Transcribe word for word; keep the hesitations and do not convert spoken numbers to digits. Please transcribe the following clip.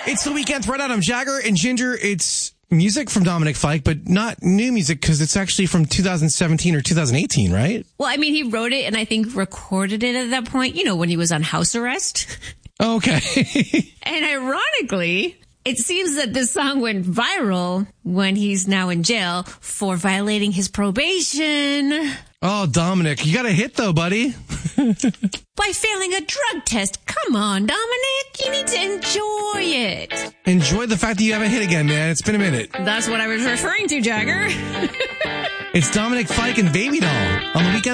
It's the weekend thread out. I'm Jagger and Ginger. It's music from Dominic Fike, but not new music because it's actually from two thousand seventeen or two thousand eighteen, right? Well, I mean, he wrote it and I think recorded it at that point, you know, when he was on house arrest. Okay. And ironically, it seems that this song went viral when he's now in jail for violating his probation. Oh, Dominic, you got a hit though, buddy. By failing a drug test. Come on, Dominic. You need to enjoy it. Enjoy the fact that you haven't hit again, man. It's been a minute. That's what I was referring to, Jagger. It's Dominic Fike and Baby Doll.